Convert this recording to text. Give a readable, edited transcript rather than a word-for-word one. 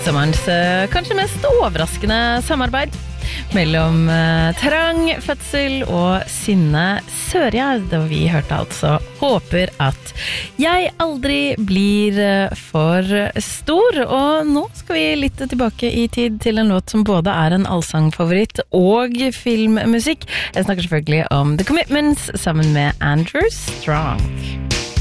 sommerens kanskje mest overraskende samarbeid mellom Trang, Fødsel og Synne Sørgjerd, og vi hørte altså Håper at jeg aldri blir for stor. Og nå skal vi litt tilbake i tid til en låt som både en allsangfavoritt og filmmusikk. Jeg snakker selvfølgelig om The Commitments sammen med Andrew Strong.